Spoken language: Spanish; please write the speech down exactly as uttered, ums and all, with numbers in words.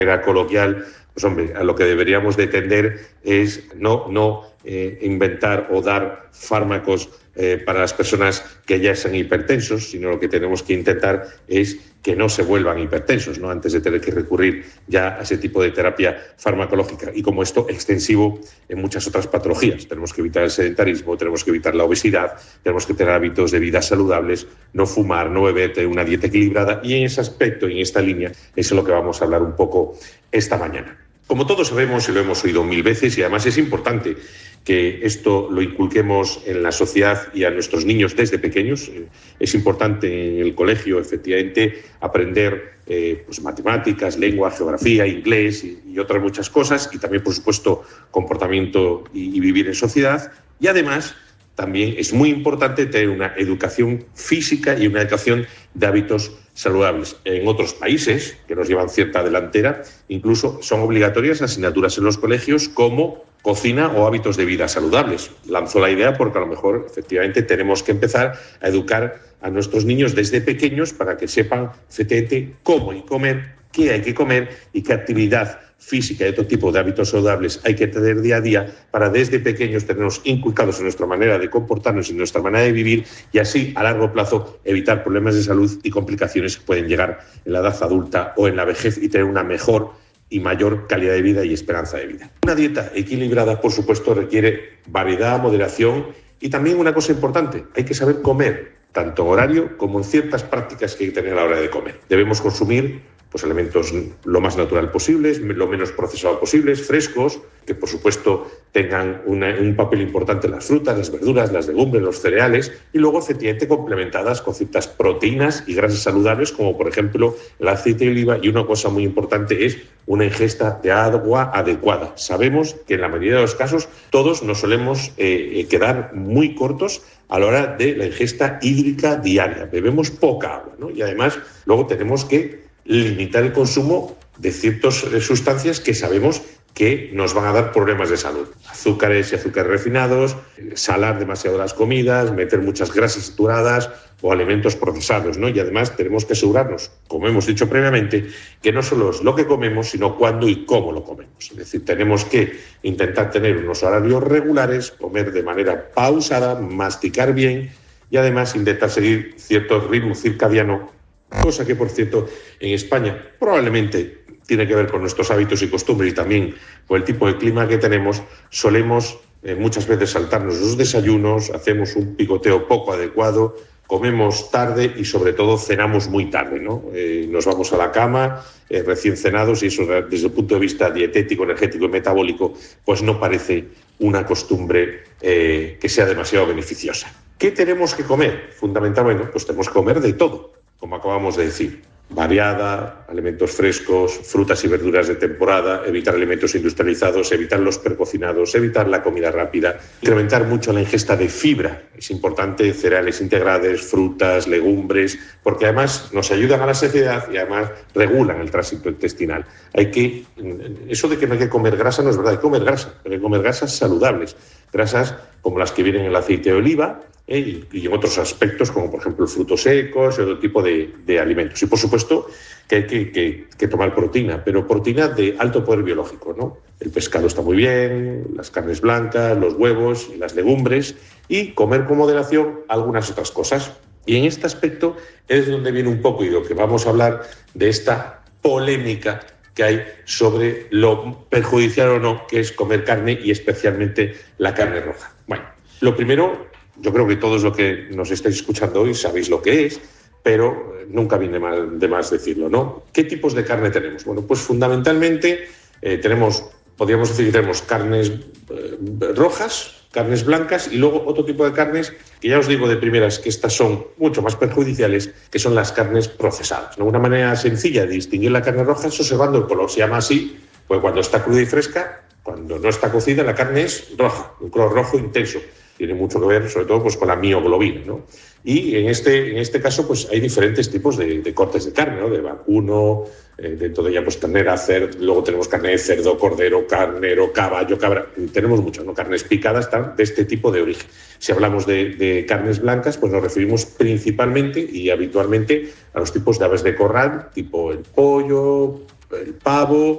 manera coloquial, pues hombre, a lo que deberíamos de tender es no, no eh, inventar o dar fármacos eh, para las personas que ya sean hipertensos, sino lo que tenemos que intentar es que no se vuelvan hipertensos, ¿no? Antes de tener que recurrir ya a ese tipo de terapia farmacológica. Y como esto, extensivo en muchas otras patologías. Tenemos que evitar el sedentarismo, tenemos que evitar la obesidad, tenemos que tener hábitos de vida saludables, no fumar, no beber, tener una dieta equilibrada. Y en ese aspecto, en esta línea, eso es lo que vamos a hablar un poco esta mañana. Como todos sabemos y lo hemos oído mil veces, y además es importante que esto lo inculquemos en la sociedad y a nuestros niños desde pequeños. Es importante en el colegio, efectivamente, aprender eh, pues, matemáticas, lengua, geografía, inglés y, y otras muchas cosas, y también, por supuesto, comportamiento y, y vivir en sociedad. Y además, también es muy importante tener una educación física y una educación de hábitos saludables. En otros países, que nos llevan cierta delantera, incluso son obligatorias asignaturas en los colegios como cocina o hábitos de vida saludables. Lanzo la idea porque a lo mejor efectivamente tenemos que empezar a educar a nuestros niños desde pequeños para que sepan efectivamente cómo y comer, qué hay que comer y qué actividad física y otro tipo de hábitos saludables hay que tener día a día para desde pequeños tenernos inculcados en nuestra manera de comportarnos y en nuestra manera de vivir y así a largo plazo evitar problemas de salud y complicaciones que pueden llegar en la edad adulta o en la vejez y tener una mejor y mayor calidad de vida y esperanza de vida. Una dieta equilibrada, por supuesto, requiere variedad, moderación y también una cosa importante, hay que saber comer, tanto en horario como en ciertas prácticas que hay que tener a la hora de comer. Debemos consumir pues, alimentos lo más natural posibles, lo menos procesados posibles, frescos, que por supuesto tengan una, un papel importante en las frutas, las verduras, las legumbres, los cereales, y luego efectivamente complementadas con ciertas proteínas y grasas saludables, como por ejemplo el aceite de oliva, y una cosa muy importante es una ingesta de agua adecuada. Sabemos que en la mayoría de los casos todos nos solemos eh, quedar muy cortos a la hora de la ingesta hídrica diaria. Bebemos poca agua, ¿no? Y además luego tenemos que limitar el consumo de ciertas sustancias que sabemos que nos van a dar problemas de salud. Azúcares y azúcares refinados, salar demasiado las comidas, meter muchas grasas saturadas o alimentos procesados, ¿no? Y además tenemos que asegurarnos, como hemos dicho previamente, que no solo es lo que comemos, sino cuándo y cómo lo comemos. Es decir, tenemos que intentar tener unos horarios regulares, comer de manera pausada, masticar bien y además intentar seguir cierto ritmo circadiano, cosa que, por cierto, en España probablemente tiene que ver con nuestros hábitos y costumbres y también con el tipo de clima que tenemos. Solemos eh, muchas veces saltarnos los desayunos, hacemos un picoteo poco adecuado, comemos tarde y sobre todo cenamos muy tarde, ¿no? Eh, nos vamos a la cama eh, recién cenados y eso desde el punto de vista dietético, energético y metabólico pues no parece una costumbre eh, que sea demasiado beneficiosa. ¿Qué tenemos que comer? Fundamentalmente, pues tenemos que comer de todo, como acabamos de decir. Variada, alimentos frescos, frutas y verduras de temporada, evitar alimentos industrializados, evitar los precocinados, evitar la comida rápida, incrementar mucho la ingesta de fibra. Es importante cereales integrales, frutas, legumbres, porque además nos ayudan a la saciedad y además regulan el tránsito intestinal. Hay que, eso de que no hay que comer grasa no es verdad, hay que comer grasa, hay que comer grasas saludables, grasas como las que vienen en el aceite de oliva, ¿eh? y, y en otros aspectos, como por ejemplo frutos secos y otro tipo de, de alimentos. Y por supuesto que hay que, que, que tomar proteína, pero proteína de alto poder biológico, ¿no? El pescado está muy bien, las carnes blancas, los huevos, las legumbres, y comer con moderación algunas otras cosas. Y en este aspecto es donde viene un poco, y lo que vamos a hablar de esta polémica que hay sobre lo perjudicial o no que es comer carne y especialmente la carne roja. Bueno, lo primero, yo creo que todos los que nos estáis escuchando hoy sabéis lo que es, pero nunca viene mal de más decirlo, ¿no? ¿Qué tipos de carne tenemos? Bueno, pues fundamentalmente eh, tenemos, podríamos decir que tenemos carnes eh, rojas, carnes blancas y luego otro tipo de carnes que ya os digo de primeras que estas son mucho más perjudiciales, que son las carnes procesadas, ¿no? Una manera sencilla de distinguir la carne roja es observando el color. Se llama así, pues cuando está cruda y fresca, cuando no está cocida, la carne es roja, un color rojo intenso. Tiene mucho que ver, sobre todo, pues, con la mioglobina, ¿no? Y en este, en este caso, pues hay diferentes tipos de, de cortes de carne, ¿no? De vacuno, eh, dentro de ella, pues ternera, cerdo, luego tenemos carne de cerdo, cordero, carnero, caballo, cabra. Tenemos muchas, ¿no? Carnes picadas tal, de este tipo de origen. Si hablamos de, de carnes blancas, pues nos referimos principalmente y habitualmente a los tipos de aves de corral, tipo el pollo, el pavo,